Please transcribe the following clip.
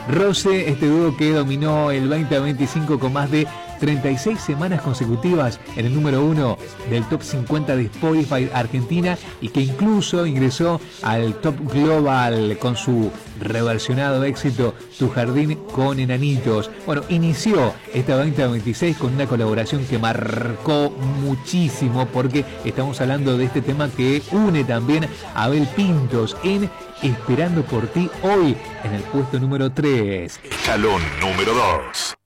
Rose, este dúo que dominó el 2025 con más de 36 semanas consecutivas en el número 1 del Top 50 de Spotify Argentina y que incluso ingresó al Top Global con su reversionado éxito Tu Jardín con Enanitos. Bueno, inició este 2026 con una colaboración que marcó muchísimo porque estamos hablando de este tema que une también a Abel Pintos en Esperando por ti, hoy en el puesto número 3. Escalón número 2.